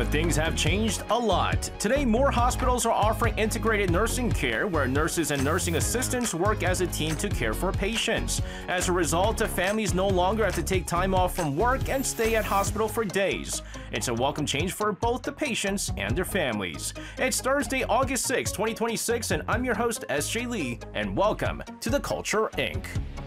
But things have changed a lot. Today, more hospitals are offering integrated nursing care where nurses and nursing assistants work as a team to care for patients. As a result, the families no longer have to take time off from work and stay at hospital for days. It's a welcome change for both the patients and their families. It's Thursday, August 6, 2026, and I'm your host, SJ Lee, and welcome to The Culture Inc.